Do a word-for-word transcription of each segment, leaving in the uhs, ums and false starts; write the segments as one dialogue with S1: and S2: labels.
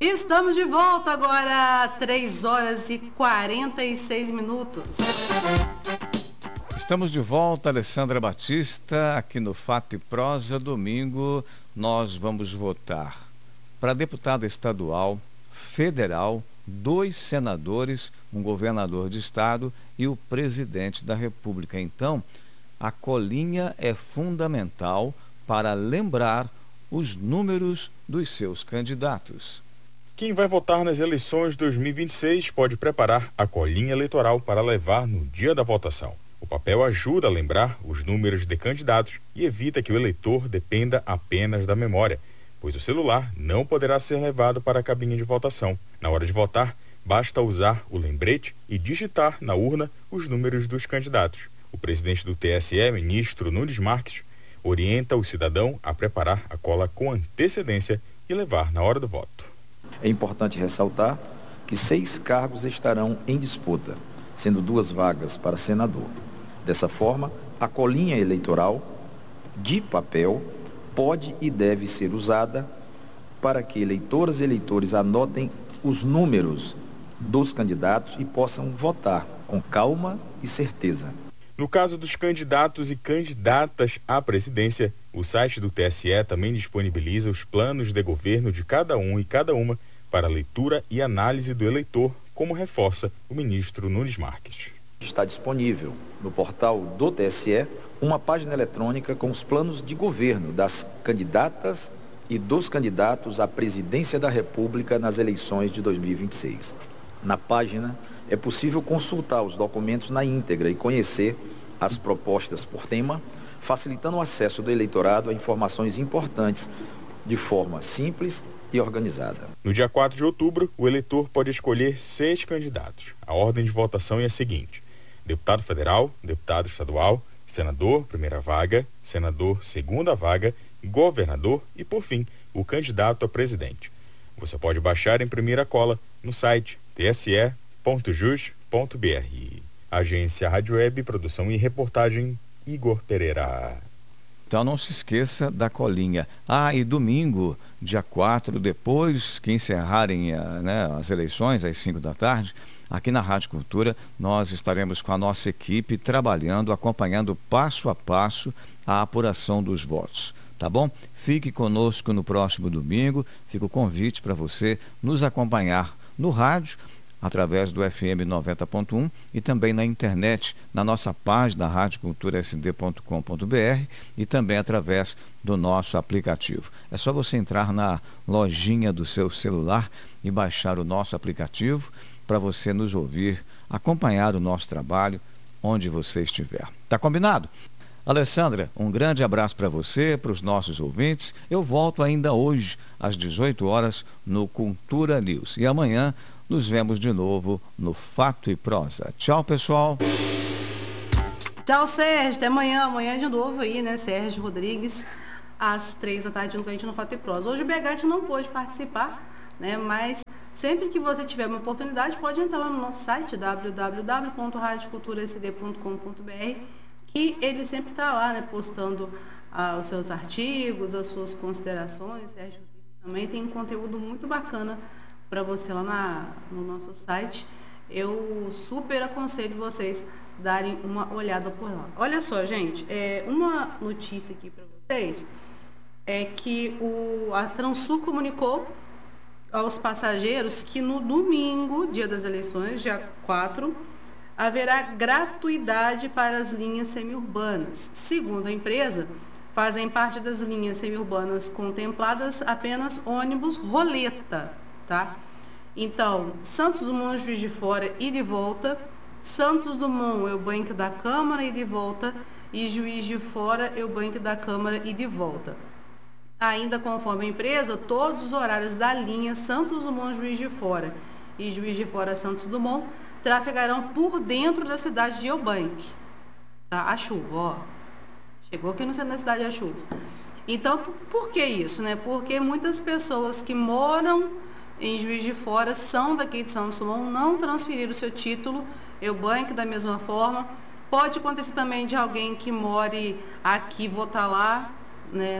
S1: Estamos de volta agora, três horas e quarenta e seis minutos.
S2: Estamos de volta, Alessandra Batista, aqui no Fato e Prosa. Domingo nós vamos votar para deputada estadual, federal, dois senadores, um governador de estado e o presidente da República. Então, a colinha é fundamental para lembrar os números dos seus candidatos.
S3: Quem vai votar nas eleições de dois mil e vinte e seis pode preparar a colinha eleitoral para levar no dia da votação. O papel ajuda a lembrar os números de candidatos e evita que o eleitor dependa apenas da memória, pois o celular não poderá ser levado para a cabine de votação. Na hora de votar, basta usar o lembrete e digitar na urna os números dos candidatos. O presidente do T S E, ministro Nunes Marques, orienta o cidadão a preparar a cola com antecedência e levar na hora do voto.
S4: É importante ressaltar que seis cargos estarão em disputa, sendo duas vagas para senador. Dessa forma, a colinha eleitoral de papel pode e deve ser usada para que eleitoras e eleitores anotem os números dos candidatos e possam votar com calma e certeza.
S3: No caso dos candidatos e candidatas à presidência, o site do T S E também disponibiliza os planos de governo de cada um e cada uma para leitura e análise do eleitor, como reforça o ministro Nunes Marques.
S4: Está disponível no portal do T S E uma página eletrônica com os planos de governo das candidatas e dos candidatos à presidência da República nas eleições de dois mil e vinte e seis. Na página é possível consultar os documentos na íntegra e conhecer as propostas por tema, facilitando o acesso do eleitorado a informações importantes de forma simples e organizada.
S3: No dia quatro de outubro, o eleitor pode escolher seis candidatos. A ordem de votação é a seguinte: deputado federal, deputado estadual, senador, primeira vaga, senador, segunda vaga, governador e, por fim, o candidato a presidente. Você pode baixar e imprimir a cola no site t s e ponto jus ponto b r. Agência Rádio Web, produção e reportagem, Igor Pereira.
S2: Então não se esqueça da colinha. Ah, e domingo, dia quatro, depois que encerrarem né, as eleições, às cinco da tarde, aqui na Rádio Cultura, nós estaremos com a nossa equipe trabalhando, acompanhando passo a passo a apuração dos votos. Tá bom? Fique conosco no próximo domingo. Fica o convite para você nos acompanhar no rádio, através do F M noventa ponto um e também na internet, na nossa página rádio cultura s d ponto com ponto b r e também através do nosso aplicativo. É só você entrar na lojinha do seu celular e baixar o nosso aplicativo para você nos ouvir, acompanhar o nosso trabalho onde você estiver. Tá combinado? Alessandra, um grande abraço para você, para os nossos ouvintes. Eu volto ainda hoje, às dezoito horas, no Cultura News. E amanhã nos vemos de novo no Fato e Prosa. Tchau, pessoal.
S1: Tchau, Sérgio. Até amanhã. Amanhã de novo aí, né? Sérgio Rodrigues, às três da tarde, com a gente no Fato e Prosa. Hoje o B H não pôde participar, né? Mas sempre que você tiver uma oportunidade, pode entrar lá no nosso site, w w w ponto rádio cultura s d ponto com ponto b r, que ele sempre está lá, né? Postando ah, os seus artigos, as suas considerações. Sérgio também tem um conteúdo muito bacana para você lá na, no nosso site. Eu super aconselho vocês darem uma olhada por lá. Olha só, gente, é, uma notícia aqui para vocês é que o, a Transul comunicou aos passageiros que no domingo, dia das eleições, dia quatro, haverá gratuidade para as linhas semiurbanas. Segundo a empresa, fazem parte das linhas semiurbanas contempladas apenas ônibus roleta, tá? Então, Santos Dumont, Juiz de Fora e de volta, Santos Dumont, Eubank da Câmara e de volta, e Juiz de Fora, Eubank da Câmara e de volta. Ainda conforme a empresa, todos os horários da linha Santos Dumont, Juiz de Fora e Juiz de Fora, Santos Dumont, trafegarão por dentro da cidade de Eubank. Tá? A chuva, ó. Chegou aqui no centro da cidade a chuva. Então, por que isso, né? Porque muitas pessoas que moram em Juiz de Fora são daqui de Santos Dumont, não transferiram o seu título, Eubank da mesma forma. Pode acontecer também de alguém que more aqui votar lá, né?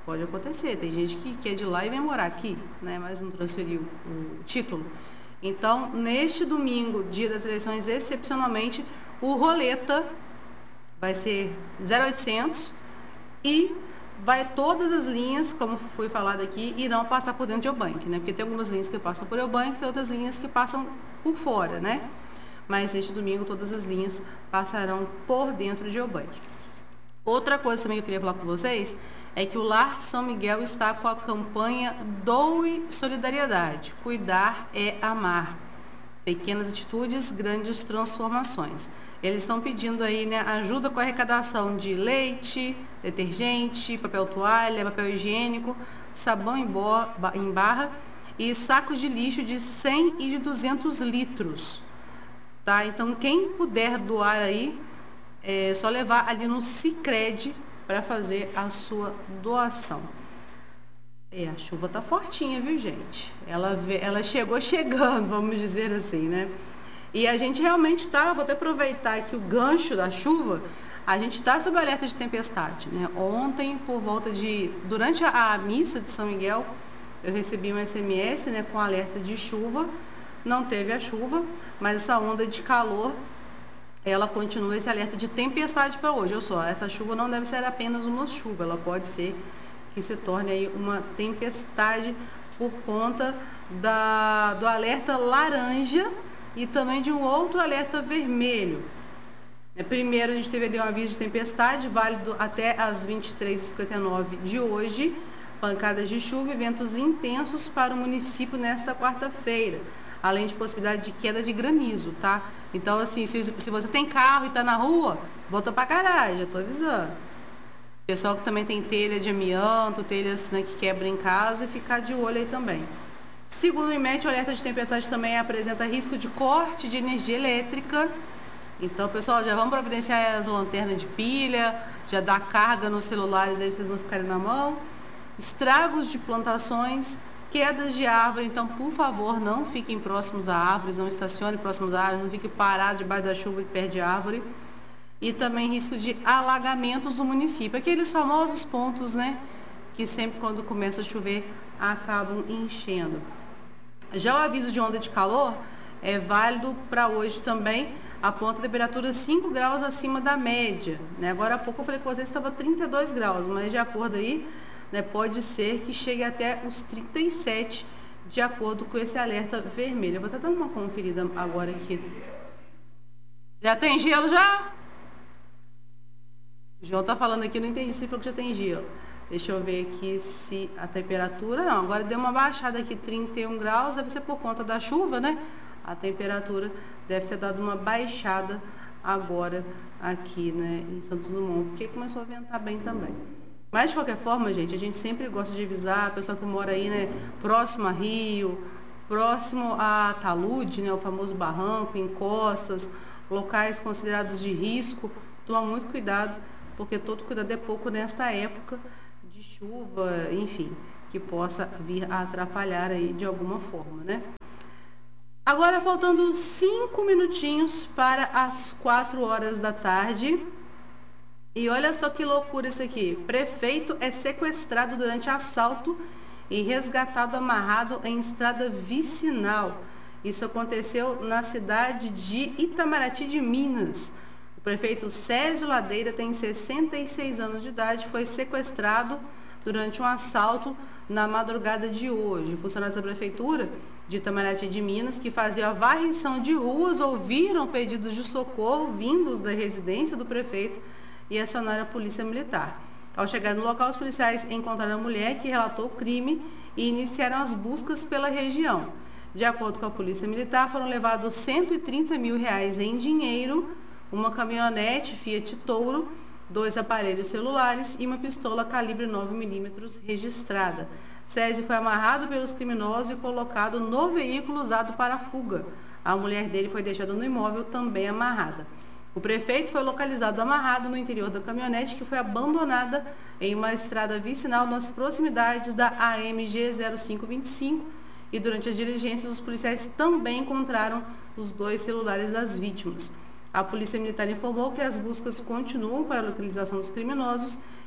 S1: Pode acontecer. Tem gente que, que é de lá e vem morar aqui, né? Mas não transferiu o título. Então, neste domingo, dia das eleições, excepcionalmente, o roleta vai ser zero oitocentos e vai todas as linhas, como foi falado aqui, irão passar por dentro de Eubank, né? Porque tem algumas linhas que passam por Eubank, tem outras linhas que passam por fora, né? Mas neste domingo todas as linhas passarão por dentro de Eubank. Outra coisa também que eu queria falar com vocês é que o Lar São Miguel está com a campanha Doe Solidariedade. Cuidar é amar. Pequenas atitudes, grandes transformações. Eles estão pedindo aí, né, ajuda com a arrecadação de leite, detergente, papel toalha, papel higiênico, sabão em, bo- em barra e sacos de lixo de cem e de duzentos litros. Tá? Então, quem puder doar aí, é só levar ali no Sicredi para fazer a sua doação. É, a chuva tá fortinha, viu, gente? Ela, ela chegou chegando, vamos dizer assim, né? E a gente realmente tá, vou até aproveitar aqui o gancho da chuva, a gente está sob alerta de tempestade, né? Ontem, por volta de, durante a, a missa de São Miguel, eu recebi um S M S, né, com alerta de chuva. Não teve a chuva, mas essa onda de calor, ela continua esse alerta de tempestade para hoje. Eu só, essa chuva não deve ser apenas uma chuva, ela pode ser que se torne aí uma tempestade por conta da, do alerta laranja e também de um outro alerta vermelho. Primeiro, a gente teve ali um aviso de tempestade, válido até as vinte e três e cinquenta e nove de hoje, pancadas de chuva e ventos intensos para o município nesta quarta-feira, além de possibilidade de queda de granizo, tá? Então, assim, se, se você tem carro e está na rua, volta para garagem, já estou avisando. Pessoal que também tem telha de amianto, telhas, né, que quebram em casa, e ficar de olho aí também. Segundo o IMET, o alerta de tempestade também apresenta risco de corte de energia elétrica. Então, pessoal, já vamos providenciar as lanternas de pilha, já dá carga nos celulares aí pra vocês não ficarem na mão. Estragos de plantações, quedas de árvore, então, por favor, não fiquem próximos a árvores, não estacione próximos a árvores, não fique parado debaixo da chuva e perto de árvore. E também risco de alagamentos no município, aqueles famosos pontos, né, que sempre quando começa a chover acabam enchendo. Já o aviso de onda de calor é válido para hoje também, aponta a temperatura cinco graus acima da média, né? Agora há pouco eu falei que vocês estava trinta e dois graus, mas de acordo aí, né, pode ser que chegue até os trinta e sete, de acordo com esse alerta vermelho. Eu vou estar dando uma conferida agora aqui. Já tem gelo já? O João está falando aqui, não entendi se falou que já tem gelo. Deixa eu ver aqui se a temperatura... Não, agora deu uma baixada aqui, trinta e um graus, deve ser por conta da chuva, né? A temperatura deve ter dado uma baixada agora aqui, né, em Santos Dumont, porque começou a ventar bem também. Mas, de qualquer forma, gente, a gente sempre gosta de avisar a pessoa que mora aí, né, próximo a Rio, próximo a talude, né, o famoso barranco, encostas, locais considerados de risco, toma muito cuidado, porque todo cuidado é pouco nesta época de chuva, enfim, que possa vir a atrapalhar aí de alguma forma, né? Agora, faltando cinco minutinhos para as quatro horas da tarde. E olha só que loucura isso aqui. Prefeito é sequestrado durante assalto e resgatado amarrado em estrada vicinal. Isso aconteceu na cidade de Itamaraty de Minas. O prefeito Sérgio Ladeira tem sessenta e seis anos de idade, foi sequestrado durante um assalto na madrugada de hoje. Funcionários da prefeitura de Itamaraty de Minas, que faziam a varrição de ruas, ouviram pedidos de socorro vindos da residência do prefeito e acionaram a polícia militar. Ao chegar no local, os policiais encontraram a mulher que relatou o crime e iniciaram as buscas pela região. De acordo com a polícia militar, foram levados cento e trinta mil reais em dinheiro, uma caminhonete Fiat Toro, dois aparelhos celulares e uma pistola calibre nove milímetros registrada. Sérgio foi amarrado pelos criminosos e colocado no veículo usado para a fuga. A mulher dele foi deixada no imóvel também amarrada. O prefeito foi localizado amarrado no interior da caminhonete, que foi abandonada em uma estrada vicinal nas proximidades da A M G zero cinco vinte e cinco, e durante as diligências os policiais também encontraram os dois celulares das vítimas. A Polícia Militar informou que as buscas continuam para a localização dos criminosos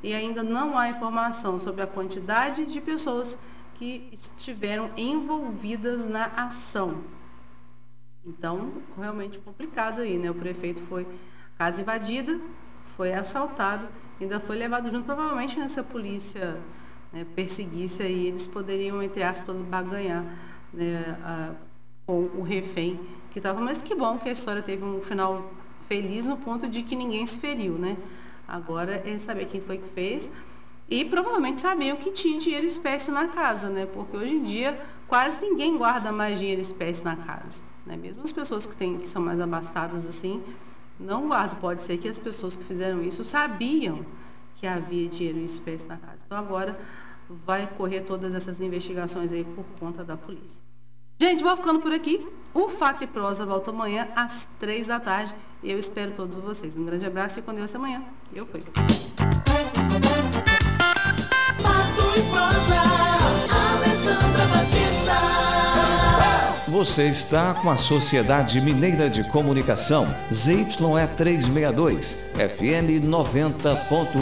S1: e ainda não há informação sobre a quantidade de pessoas que estiveram envolvidas na ação. Então, realmente complicado aí, né? O prefeito foi casa invadida, foi assaltado, ainda foi levado junto, provavelmente, né, se a polícia, né, perseguisse aí, eles poderiam, entre aspas, baganhar, né, a, com o refém que estava. Mas que bom que a história teve um final feliz no ponto de que ninguém se feriu, né? Agora é saber quem foi que fez e provavelmente sabiam que tinha dinheiro espécie na casa, né? Porque hoje em dia quase ninguém guarda mais dinheiro espécie na casa, né? Mesmo as pessoas que, têm, que são mais abastadas assim, não guardam. Pode ser que as pessoas que fizeram isso sabiam que havia dinheiro em espécie na casa. Então agora vai correr todas essas investigações aí por conta da polícia. Gente, vou ficando por aqui. O Fato e Prosa volta amanhã às três da tarde. Eu espero todos vocês. Um grande abraço e com Deus amanhã. Eu fui.
S5: Fato e Prosa, Alessandra Batista.
S2: Você está com a Sociedade Mineira de Comunicação, Z Y E trezentos e sessenta e dois, F M noventa ponto